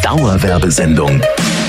Dauerwerbesendung.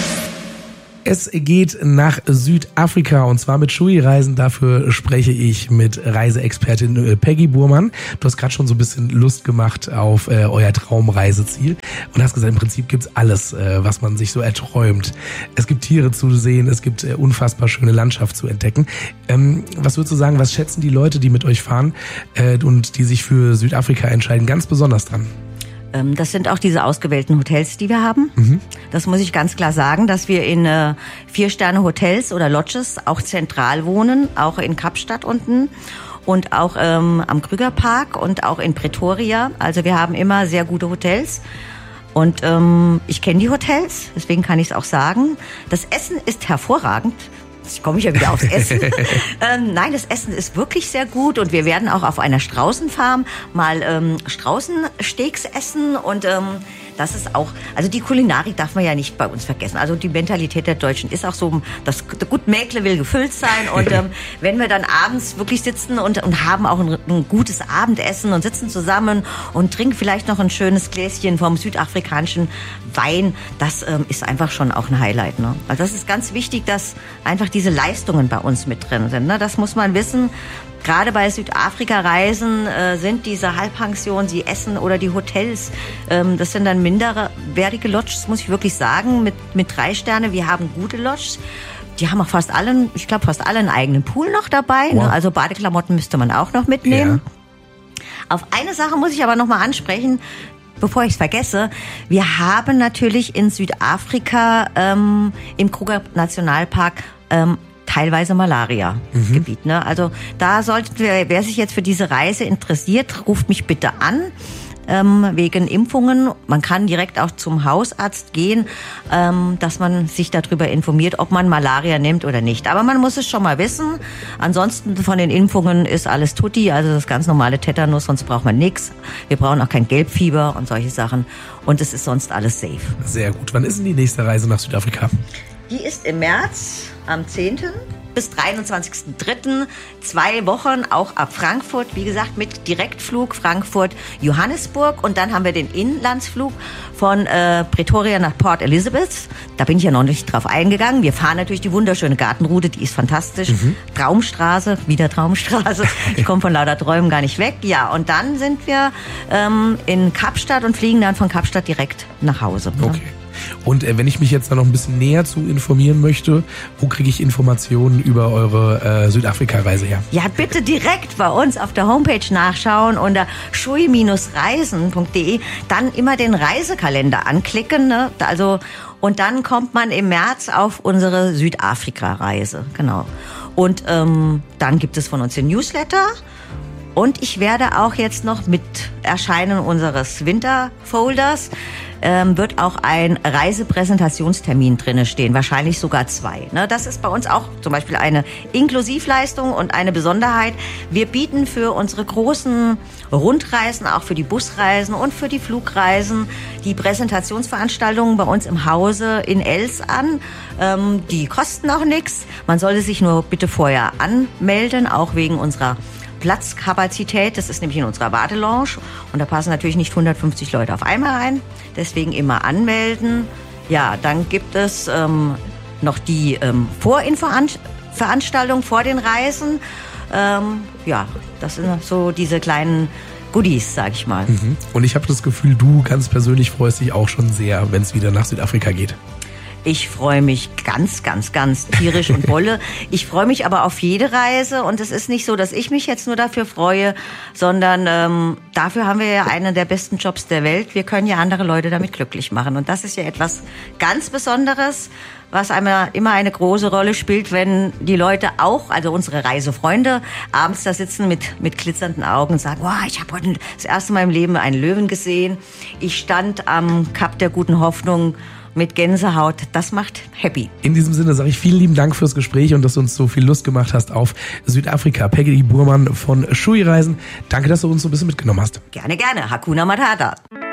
Es geht nach Südafrika und zwar mit Shui-Reisen. Dafür spreche ich mit Reiseexpertin Peggy Burmann. Du hast gerade schon so ein bisschen Lust gemacht auf euer Traumreiseziel und hast gesagt, im Prinzip gibt's alles, was man sich so erträumt. Es gibt Tiere zu sehen, es gibt unfassbar schöne Landschaft zu entdecken. Was würdest du sagen, was schätzen die Leute, die mit euch fahren und die sich für Südafrika entscheiden, ganz besonders dran? Das sind auch diese ausgewählten Hotels, die wir haben. Das muss ich ganz klar sagen, dass wir in 4-Sterne-Hotels oder Lodges auch zentral wohnen, auch in Kapstadt unten und auch am Krügerpark und auch in Pretoria. Also wir haben immer sehr gute Hotels. Und ich kenne die Hotels, deswegen kann ich es auch sagen. Das Essen ist hervorragend. Ich komme ja wieder aufs Essen. Nein, das Essen ist wirklich sehr gut und wir werden auch auf einer Straußenfarm mal Straußensteaks essen und das ist auch, also die Kulinarik darf man ja nicht bei uns vergessen. Also die Mentalität der Deutschen ist auch so, das gut Mäkle will gefüllt sein und wenn wir dann abends wirklich sitzen und haben auch ein gutes Abendessen und sitzen zusammen und trinken vielleicht noch ein schönes Gläschen vom südafrikanischen Wein, das ist einfach schon auch ein Highlight. Ne? Also das ist ganz wichtig, dass einfach diese Leistungen bei uns mit drin sind. Ne? Das muss man wissen. Gerade bei Südafrika-Reisen sind diese Halbpensionen, die Essen oder die Hotels, das sind dann minderwertige Lodges, muss ich wirklich sagen, mit 3 Sterne. Wir haben gute Lodges. Die haben auch fast alle einen eigenen Pool noch dabei. Wow. Ne? Also Badeklamotten müsste man auch noch mitnehmen. Ja. Auf eine Sache muss ich aber noch mal ansprechen, bevor ich es vergesse. Wir haben natürlich in Südafrika im Kruger Nationalpark teilweise Malaria-Gebiet. Ne? Also da sollten wir, wer sich jetzt für diese Reise interessiert, ruft mich bitte an. Wegen Impfungen. Man kann direkt auch zum Hausarzt gehen, dass man sich darüber informiert, ob man Malaria nimmt oder nicht. Aber man muss es schon mal wissen. Ansonsten von den Impfungen ist alles tutti, also das ganz normale Tetanus, sonst braucht man nichts. Wir brauchen auch kein Gelbfieber und solche Sachen. Und es ist sonst alles safe. Sehr gut. Wann ist denn die nächste Reise nach Südafrika? Die ist im März am 10. bis 23.03. 2 Wochen, auch ab Frankfurt, wie gesagt, mit Direktflug Frankfurt-Johannesburg. Und dann haben wir den Inlandsflug von Pretoria nach Port Elizabeth. Da bin ich ja noch nicht drauf eingegangen. Wir fahren natürlich die wunderschöne Gartenroute, die ist fantastisch. Traumstraße, wieder Traumstraße. Ich komme von lauter Träumen gar nicht weg. Ja, und dann sind wir in Kapstadt und fliegen dann von Kapstadt direkt nach Hause. Okay. Und wenn ich mich jetzt da noch ein bisschen näher zu informieren möchte, wo kriege ich Informationen über eure Südafrika-Reise her? Ja, bitte direkt bei uns auf der Homepage nachschauen unter shui-reisen.de. Dann immer den Reisekalender anklicken. Ne? Also, und dann kommt man im März auf unsere Südafrika-Reise. Genau. Und dann gibt es von uns den Newsletter. Und ich werde auch jetzt noch mit Erscheinen unseres Winterfolders wird auch ein Reisepräsentationstermin drinne stehen, wahrscheinlich sogar 2. Ne? Das ist bei uns auch zum Beispiel eine Inklusivleistung und eine Besonderheit. Wir bieten für unsere großen Rundreisen, auch für die Busreisen und für die Flugreisen, die Präsentationsveranstaltungen bei uns im Hause in Els an. Die kosten auch nichts. Man sollte sich nur bitte vorher anmelden, auch wegen unserer Platzkapazität, das ist nämlich in unserer Wartelounge und da passen natürlich nicht 150 Leute auf einmal rein, deswegen immer anmelden. Ja, dann gibt es noch die Vorinfoveranstaltung vor den Reisen. Ja, das sind so diese kleinen Goodies, sag ich mal. Und ich habe das Gefühl, du ganz persönlich freust dich auch schon sehr, wenn es wieder nach Südafrika geht. Ich freue mich ganz, ganz, ganz tierisch und dolle. Ich freue mich aber auf jede Reise und es ist nicht so, dass ich mich jetzt nur dafür freue, sondern dafür haben wir ja einen der besten Jobs der Welt. Wir können ja andere Leute damit glücklich machen und das ist ja etwas ganz Besonderes, was einmal immer eine große Rolle spielt, wenn die Leute auch, also unsere Reisefreunde, abends da sitzen mit glitzernden Augen und sagen, wow, ich habe heute das erste Mal im Leben einen Löwen gesehen. Ich stand am Kap der Guten Hoffnung mit Gänsehaut, das macht happy. In diesem Sinne sage ich vielen lieben Dank fürs Gespräch und dass du uns so viel Lust gemacht hast auf Südafrika. Peggy Burmann von Shui-Reisen. Danke, dass du uns so ein bisschen mitgenommen hast. Gerne, gerne. Hakuna Matata.